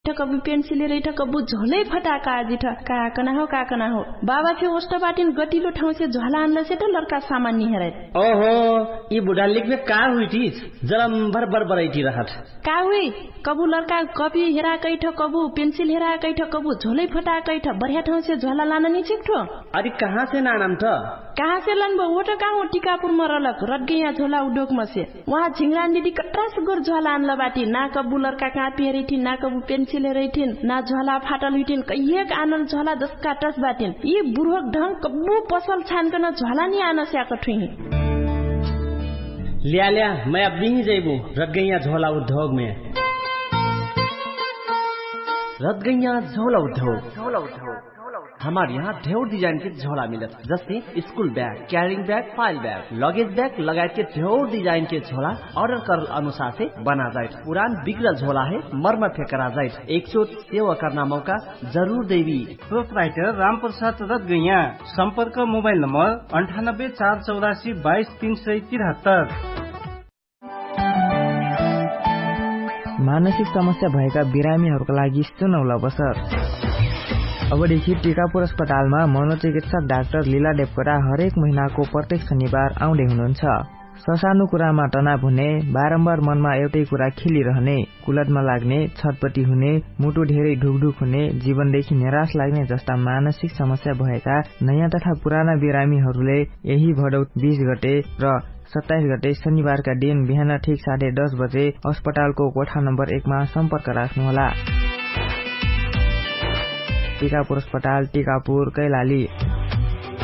कबु पेन्सिल रैठ कबु झोलै फटाका जिठ काकना हो बाबा फे ओस्ट बाटिन गतिलो ठाउँ से झोला आनले से त लड़का सामान नि हेरे ओहो ई बुढा लिख में का हुई थी जलम भर बरैठी रहत का हुई कबु लड़का कपी हेरा कैठ कबु पेन्सिल हेरा कैठ कबु झोलै फटा कैठ बढ़िया ठाउँ से झोला लान नि छिक्ठो अरे कहाँ से नानम त कहाँ से लनबो वो त कहाँ टिकापुर मरलक रटगैया झोला उडोक मसे वहाँ झिंगरान दीदी कट्रास गोर झोला आनला बाटी ना कबु लड़का कापी हेरिथि ना कबु पेन्सिल हेरिथिन ना झोला फाटल हुइथिन कहिएक आनल झोला दसका टस बाटिन यी बुढोक ढंग कबु पसल छानकन झोला नि आन स्याक ठुही लिया मैं अब नहीं जाइबू रटगैया झोला उद्योग में रटगैया झोला उद्योग हमारे यहाँ ढेर डिजाइन के झोला मिलत जैसे school bag carrying bag file bag luggage bag लगायत के ढेर डिजाइन के झोला ऑर्डर कर अनुसार से बना जाए पुरान बिगड़ल झोला है मरम्मत करा जाए एक चोट सेवा करना मौका जरूर देवी प्रोपराइटर रामप्रसाद रटगैया संपर्क मोबाइल नंबर 9848822373 मानसिक समस्या भएका बिरामीहरूका लागि सुनौला बसर अबदेखि टिकापुर अस्पतालमा मनोचिकित्सक डाक्टर लीला देवकोटा हरेक महिनाको प्रत्येक शनिबार आउँदै हुनुहुन्छ। ससानो कुरामा तनाव हुने, बारम्बार मनमा एउटै कुरा खेलिरहने, कुलतमा लाग्ने, छटपटी हुने, मुटु धेरै ढुकढुक हुने, जीवनदेखि निराश लाग्ने जस्ता मानसिक समस्या भएका नयाँ तथा पुराना बिरामीहरूले यही भदौ 20 गते र 27 गते शनिबारका दिन बिहान ठीक 10:30 बजे अस्पतालको कोठा नम्बर 1 मा सम्पर्क राख्नुहोला। टिकापुर अस्पताल टिकापुर कैलाली।